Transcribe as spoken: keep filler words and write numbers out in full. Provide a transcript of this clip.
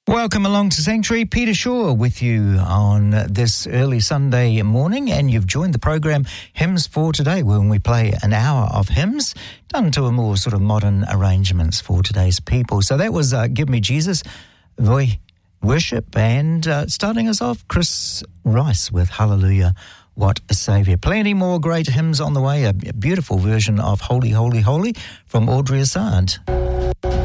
Welcome along to Sanctuary. Peter Shaw with you on this early Sunday morning, and you've joined the program Hymns for Today, when we play an hour of hymns done to a more sort of modern arrangements for today's people. So that was uh, Give Me Jesus, Voi Worship, and uh, starting us off, Chris Rice with Hallelujah, What a Saviour. Plenty more great hymns on the way, a beautiful version of Holy, Holy, Holy from Audrey Assad.